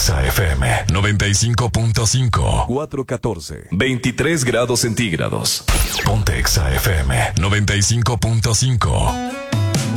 Exa FM 95.5. 414. 23 grados centígrados. Ponte Exa FM 95.5.